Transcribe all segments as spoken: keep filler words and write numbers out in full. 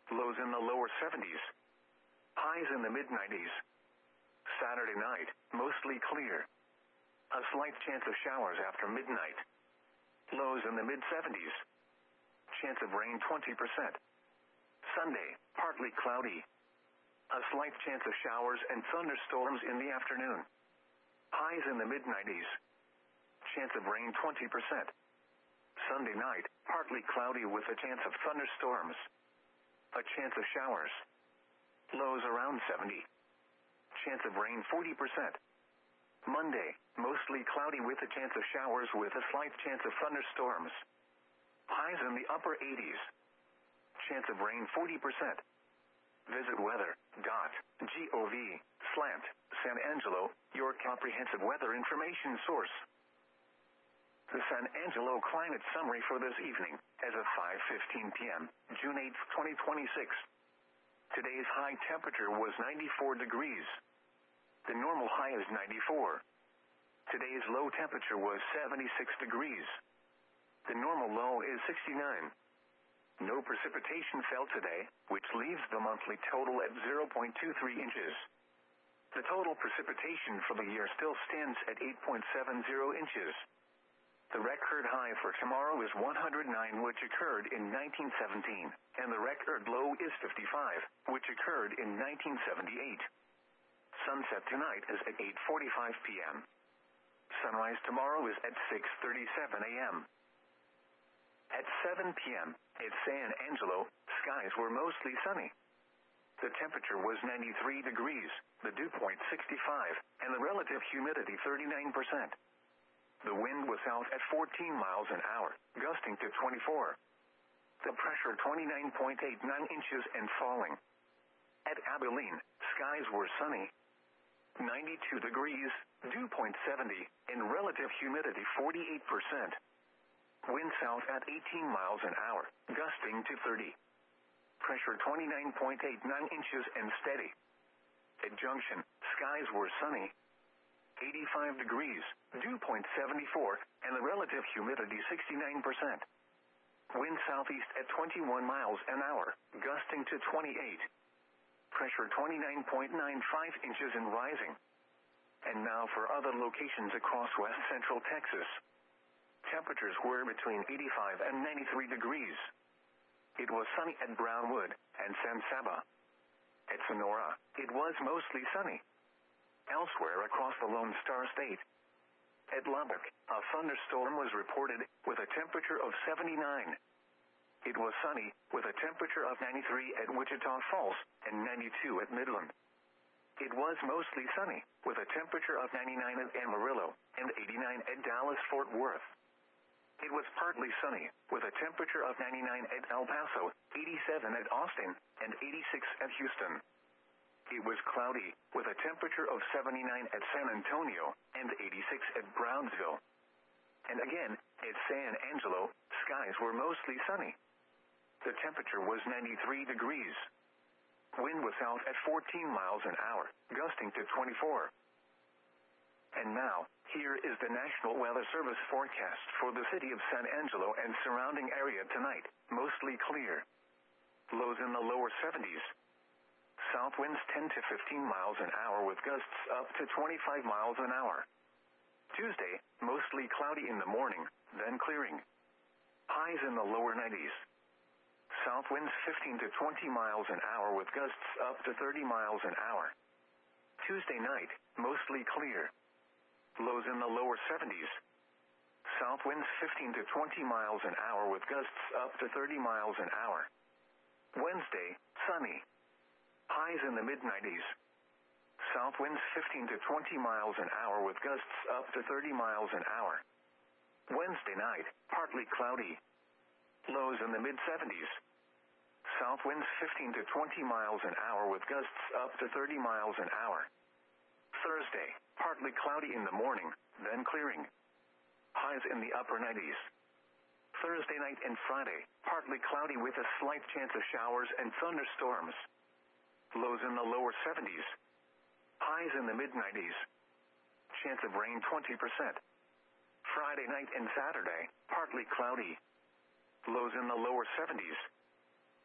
Lows in the lower seventies. Highs in the mid nineties. Saturday night, mostly clear. A slight chance of showers after midnight. Lows in the mid seventies. Chance of rain twenty percent. Sunday, partly cloudy. A slight chance of showers and thunderstorms in the afternoon. Highs in the mid nineties. Chance of rain twenty percent. Sunday night, partly cloudy with a chance of thunderstorms. A chance of showers. Lows around seventy. Chance of rain forty percent. Monday, mostly cloudy with a chance of showers with a slight chance of thunderstorms. Highs in the upper eighties. Chance of rain forty percent. Visit weather dot gov slant San Angelo, your comprehensive weather information source. The San Angelo climate summary for this evening, as of five fifteen p.m., June eighth, twenty twenty-six. Today's high temperature was ninety-four degrees. The normal high is ninety-four. Today's low temperature was seventy-six degrees. The normal low is sixty-nine. No precipitation fell today, which leaves the monthly total at zero point two three inches. The total precipitation for the year still stands at eight point seven zero inches. The record high for tomorrow is one hundred nine, which occurred in nineteen seventeen, and the record low is fifty-five, which occurred in nineteen seventy-eight. Sunset tonight is at eight forty-five p.m. Sunrise tomorrow is at six thirty-seven a.m. At seven p.m., at San Angelo, skies were mostly sunny. The temperature was ninety-three degrees, the dew point sixty-five, and the relative humidity thirty-nine percent. The wind was out at fourteen miles an hour, gusting to twenty-four. The pressure twenty-nine point eight nine inches and falling. At Abilene, skies were sunny. ninety-two degrees, dew point seventy, and relative humidity forty-eight percent. Wind south at eighteen miles an hour, gusting to thirty. Pressure twenty-nine point eight nine inches and steady. At Junction, skies were sunny. eighty-five degrees, dew point seventy-four, and the relative humidity sixty-nine percent. Wind southeast at twenty-one miles an hour, gusting to twenty-eight. Pressure twenty-nine point nine five inches and rising. And now for other locations across west central Texas. Temperatures were between eighty-five and ninety-three degrees. It was sunny at Brownwood and San Saba. At Sonora, it was mostly sunny. Elsewhere across the Lone Star State. At Lubbock, a thunderstorm was reported with a temperature of seventy-nine. It was sunny with a temperature of ninety-three at Wichita Falls and ninety-two at Midland. It was mostly sunny with a temperature of ninety-nine at Amarillo and eighty-nine at Dallas-Fort Worth. It was partly sunny with a temperature of ninety-nine at El Paso, eighty-seven at Austin, and eighty-six at Houston. It was cloudy with a temperature of seventy-nine at San Antonio and eighty-six at Brownsville. And again, at San Angelo, skies were mostly sunny. The temperature was ninety-three degrees. Wind was out at fourteen miles an hour, gusting to twenty-four. And now, here is the National Weather Service forecast for the city of San Angelo and surrounding area tonight, mostly clear. Lows in the lower seventies. South winds ten to fifteen miles an hour with gusts up to twenty-five miles an hour. Tuesday, mostly cloudy in the morning, then clearing. Highs in the lower nineties. South winds fifteen to twenty miles an hour with gusts up to thirty miles an hour. Tuesday night, mostly clear. Lows in the lower seventies. South winds fifteen to twenty miles an hour with gusts up to thirty miles an hour. Wednesday, sunny. Highs in the mid nineties. South winds fifteen to twenty miles an hour with gusts up to thirty miles an hour. Wednesday night, partly cloudy. Lows in the mid seventies. South winds fifteen to twenty miles an hour with gusts up to thirty miles an hour. Thursday, partly cloudy in the morning, then clearing. Highs in the upper nineties. Thursday night and Friday, partly cloudy with a slight chance of showers and thunderstorms. Lows in the lower seventies. Highs in the mid nineties. Chance of rain twenty percent. Friday night and Saturday, partly cloudy. Lows in the lower seventies.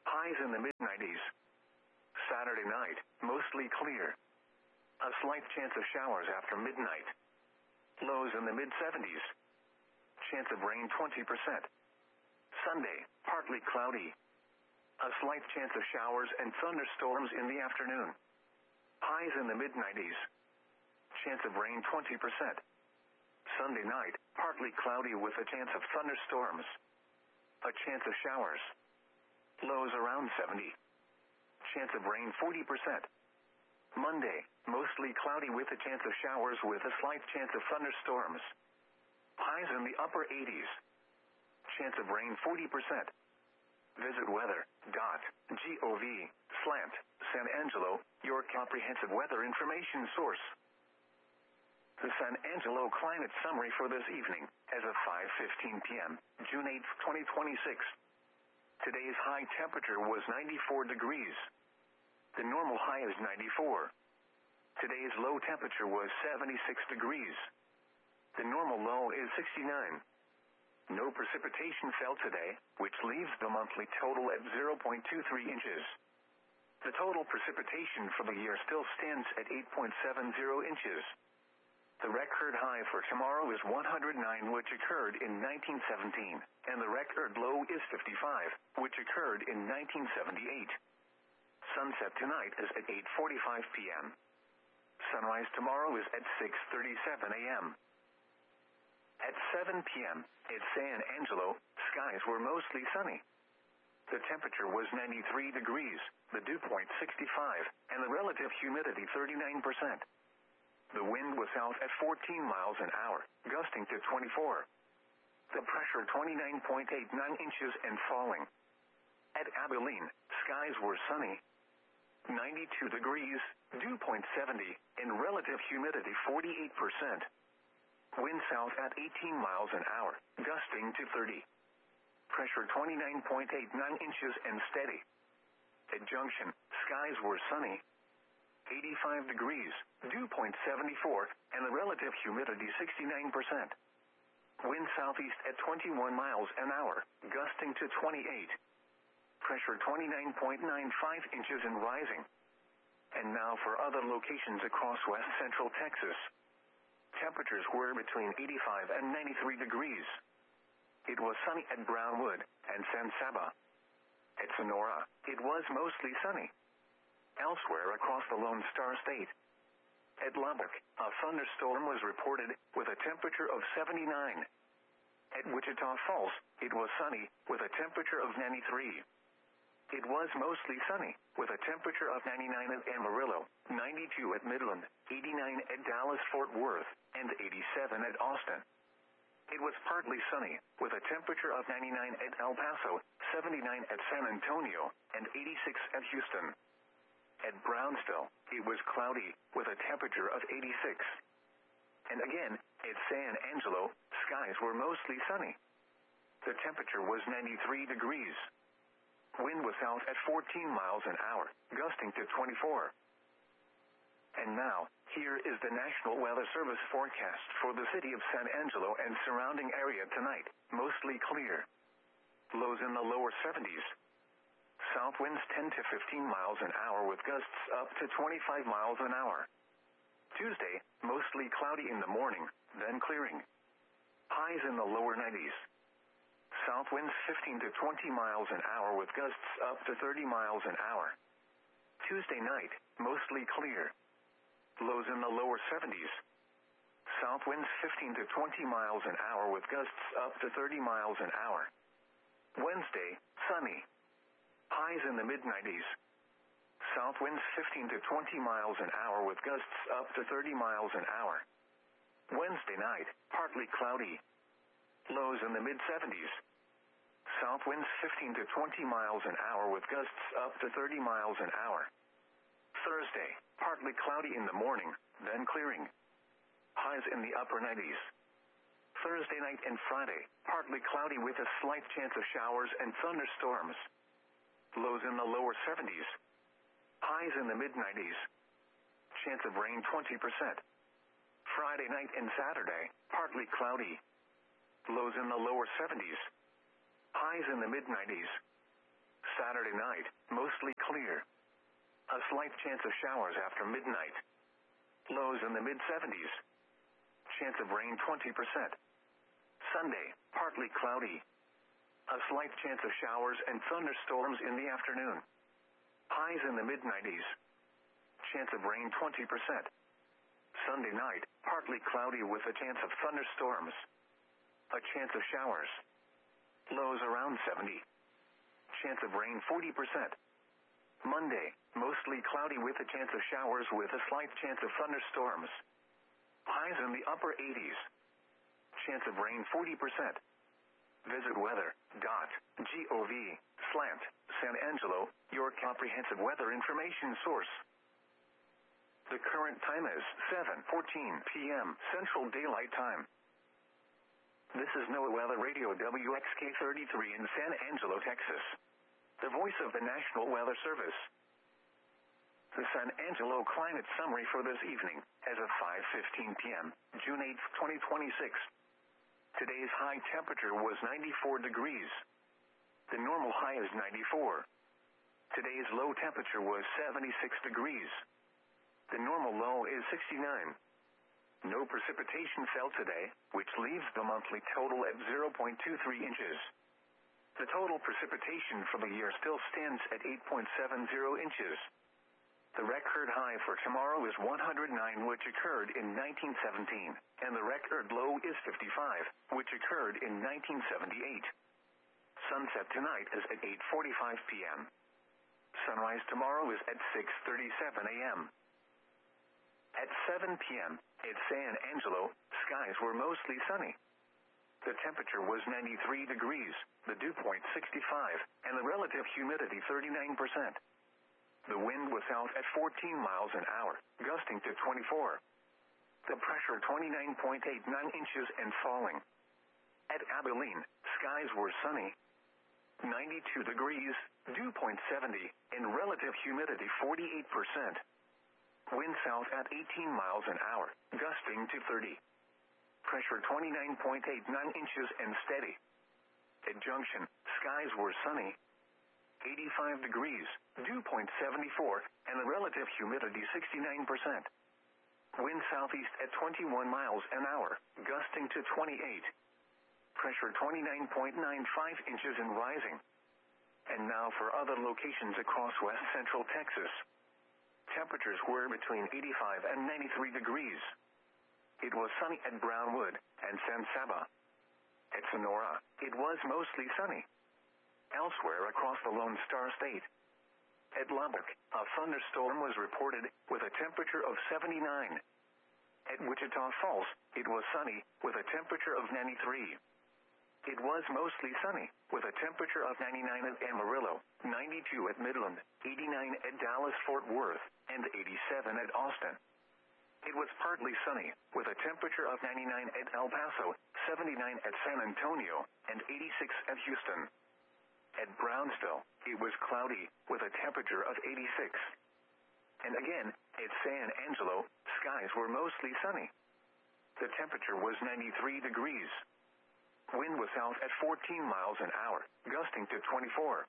Highs in the mid nineties. Saturday night, mostly clear. A slight chance of showers after midnight. Lows in the mid seventies. Chance of rain twenty percent. Sunday, partly cloudy. A slight chance of showers and thunderstorms in the afternoon. Highs in the mid nineties. Chance of rain twenty percent. Sunday night, partly cloudy with a chance of thunderstorms. A chance of showers. Lows around seventy. Chance of rain forty percent. Monday, mostly cloudy with a chance of showers with a slight chance of thunderstorms. Highs in the upper eighties. Chance of rain forty percent. Visit weather dot gov slant San Angelo, your comprehensive weather information source. The San Angelo climate summary for this evening, as of five fifteen p.m., June eighth, twenty twenty-six. Today's high temperature was ninety-four degrees. The normal high is ninety-four. Today's low temperature was seventy-six degrees. The normal low is sixty-nine. No precipitation fell today, which leaves the monthly total at zero point two three inches. The total precipitation for the year still stands at eight point seven zero inches. The record high for tomorrow is one hundred nine, which occurred in nineteen seventeen, and the record low is fifty-five, which occurred in nineteen seventy-eight. Sunset tonight is at eight forty-five p.m. Sunrise tomorrow is at six thirty-seven a.m. At seven p.m. at San Angelo, skies were mostly sunny. The temperature was ninety-three degrees, the dew point sixty-five, and the relative humidity thirty-nine percent. The wind was south at fourteen miles an hour, gusting to twenty-four. The pressure twenty-nine point eight nine inches and falling. At Abilene, skies were sunny. ninety-two degrees, dew point seventy, and relative humidity forty-eight percent. Wind south at eighteen miles an hour, gusting to thirty. Pressure twenty-nine point eight nine inches and steady. At Junction, skies were sunny. eighty-five degrees, dew point seventy-four, and the relative humidity sixty-nine percent. Wind southeast at twenty-one miles an hour, gusting to twenty-eight. Pressure twenty-nine point nine five inches and rising. And now for other locations across west central Texas. Temperatures were between eighty-five and ninety-three degrees. It was sunny at Brownwood and San Saba. At Sonora, it was mostly sunny. Elsewhere across the Lone Star State. At Lubbock, a thunderstorm was reported with a temperature of seventy-nine. At Wichita Falls, it was sunny with a temperature of ninety-three. It was mostly sunny, with a temperature of ninety-nine at Amarillo, ninety-two at Midland, eighty-nine at Dallas-Fort Worth, and eighty-seven at Austin. It was partly sunny, with a temperature of ninety-nine at El Paso, seventy-nine at San Antonio, and eighty-six at Houston. At Brownsville, it was cloudy, with a temperature of eighty-six. And again, at San Angelo, skies were mostly sunny. The temperature was ninety-three degrees. Wind was south at fourteen miles an hour, gusting to twenty-four. And now, here is the National Weather Service forecast for the city of San Angelo and surrounding area tonight, mostly clear. Lows in the lower seventies. South winds ten to fifteen miles an hour with gusts up to twenty-five miles an hour. Tuesday, mostly cloudy in the morning, then clearing. Highs in the lower nineties. South winds fifteen to twenty miles an hour with gusts up to thirty miles an hour. Tuesday night, mostly clear. Lows in the lower seventies. South winds fifteen to twenty miles an hour with gusts up to thirty miles an hour. Wednesday, sunny. Highs in the mid nineties. South winds fifteen to twenty miles an hour with gusts up to thirty miles an hour. Wednesday night, partly cloudy. Lows in the mid seventies. South winds fifteen to twenty miles an hour with gusts up to thirty miles an hour. Thursday, partly cloudy in the morning, then clearing. Highs in the upper nineties. Thursday night and Friday, partly cloudy with a slight chance of showers and thunderstorms. Lows in the lower seventies. Highs in the mid nineties. Chance of rain twenty percent. Friday night and Saturday, partly cloudy. Lows in the lower seventies. Highs in the mid nineties. Saturday night, mostly clear. A slight chance of showers after midnight. Lows in the mid seventies. Chance of rain twenty percent. Sunday, partly cloudy. A slight chance of showers and thunderstorms in the afternoon. Highs in the mid nineties. Chance of rain twenty percent. Sunday night, partly cloudy with a chance of thunderstorms. A chance of showers. Lows around seventy. Chance of rain forty percent. Monday, mostly cloudy with a chance of showers with a slight chance of thunderstorms. Highs in the upper eighties. Chance of rain forty percent. Visit weather dot gov slant San Angelo, your comprehensive weather information source. The current time is seven fourteen p.m. Central Daylight Time. This is NOAA Weather Radio W X K thirty-three in San Angelo, Texas. The voice of the National Weather Service. The San Angelo climate summary for this evening, as of five fifteen p.m., June eighth, twenty twenty-six. Today's high temperature was ninety-four degrees. The normal high is ninety-four. Today's low temperature was seventy-six degrees. The normal low is sixty-nine. No precipitation fell today, which leaves the monthly total at zero point two three inches. The total precipitation for the year still stands at eight point seven zero inches. The record high for tomorrow is one hundred nine, which occurred in nineteen seventeen, and the record low is fifty-five, which occurred in nineteen seventy-eight. Sunset tonight is at eight forty-five p.m. Sunrise tomorrow is at six thirty-seven a.m. At seven p.m., at San Angelo, skies were mostly sunny. The temperature was ninety-three degrees, the dew point sixty-five, and the relative humidity thirty-nine percent. The wind was out at fourteen miles an hour, gusting to twenty-four. The pressure twenty-nine point eight nine inches and falling. At Abilene, skies were sunny. ninety-two degrees, dew point seventy, and relative humidity forty-eight percent. Wind south at eighteen miles an hour, gusting to thirty. Pressure twenty-nine point eight nine inches and steady. At Junction, skies were sunny. eighty-five degrees, dew point seventy-four, and the relative humidity sixty-nine percent. Wind southeast at twenty-one miles an hour, gusting to twenty-eight. Pressure twenty-nine point nine five inches and rising. And now for other locations across west central Texas. Temperatures were between eighty-five and ninety-three degrees. It was sunny at Brownwood and San Saba. At Sonora, it was mostly sunny. Elsewhere across the Lone Star State. At Lubbock, a thunderstorm was reported with a temperature of seventy-nine. At Wichita Falls, it was sunny with a temperature of ninety-three. It was mostly sunny with a temperature of ninety-nine at Amarillo, ninety-two at Midland, eighty-nine at Dallas-Fort Worth, and eighty-seven at Austin. It was partly sunny with a temperature of ninety-nine at El Paso, seventy-nine at San Antonio, and eighty-six at Houston. At Brownsville, it was cloudy with a temperature of eighty-six. And again, at San Angelo, skies were mostly sunny. The temperature was ninety-three degrees. Wind was out at fourteen miles an hour, gusting to twenty-four.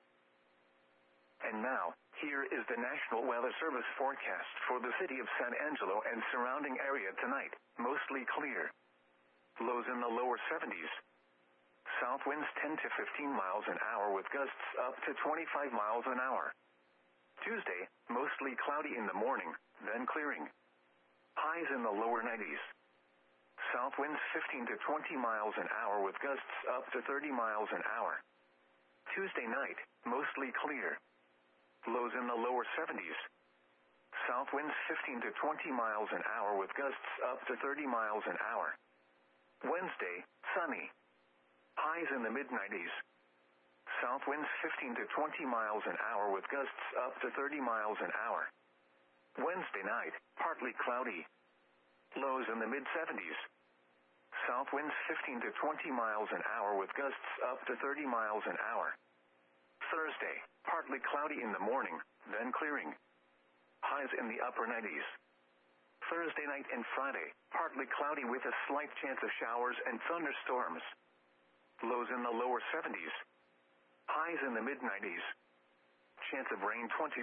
And now, here is the National Weather Service forecast for the city of San Angelo and surrounding area tonight, mostly clear. Lows in the lower seventies. South winds ten to fifteen miles an hour with gusts up to twenty-five miles an hour. Tuesday, mostly cloudy in the morning, then clearing. Highs in the lower nineties. South winds fifteen to twenty miles an hour with gusts up to thirty miles an hour. Tuesday night, mostly clear. Lows in the lower seventies. South winds fifteen to twenty miles an hour with gusts up to thirty miles an hour. Wednesday, sunny. Highs in the mid nineties. South winds fifteen to twenty miles an hour with gusts up to thirty miles an hour. Wednesday night, partly cloudy. Lows in the mid seventies. South winds fifteen to twenty miles an hour with gusts up to thirty miles an hour. Thursday, partly cloudy in the morning, then clearing. Highs in the upper nineties. Thursday night and Friday, partly cloudy with a slight chance of showers and thunderstorms. Lows in the lower seventies. Highs in the mid nineties. chance of rain twenty